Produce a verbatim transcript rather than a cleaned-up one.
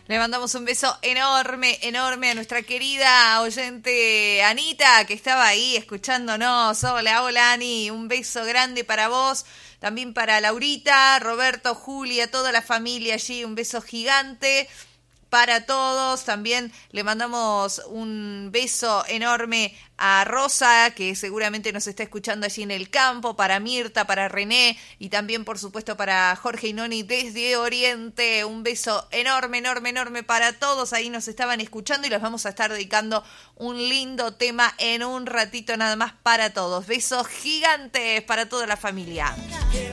Le mandamos un beso enorme, enorme a nuestra querida oyente Anita, que estaba ahí escuchándonos. Hola, hola Ani, un beso grande para vos, también para Laurita, Roberto, Julia, toda la familia allí, un beso gigante para todos. También le mandamos un beso enorme a Rosa, que seguramente nos está escuchando allí en el campo, para Mirta, para René y también por supuesto para Jorge y Noni desde Oriente. Un beso enorme, enorme, enorme para todos. Ahí nos estaban escuchando y les vamos a estar dedicando un lindo tema en un ratito nada más para todos. Besos gigantes para toda la familia.